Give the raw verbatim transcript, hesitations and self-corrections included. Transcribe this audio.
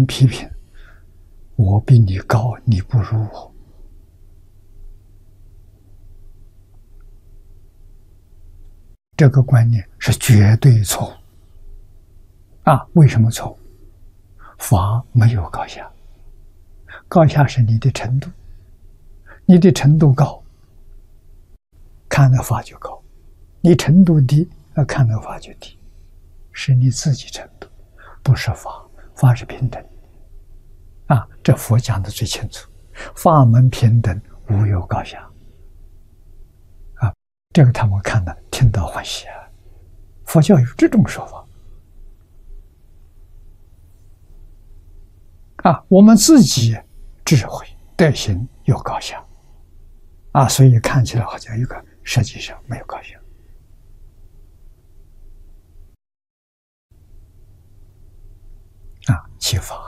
批评，我比你高，你不如我。这个观念是绝对错误啊！为什么错误？法没有高下，高下是你的程度，你的程度高，看的法就高；你程度低，那看的法就低，是你自己程度，不是法。法是平等啊！这佛讲的最清楚，法门平等，无有高下啊！这个他们看了听到欢喜啊！佛教有这种说法啊！我们自己智慧德行有高下啊，所以看起来好像有个，实际上没有高下啊！其法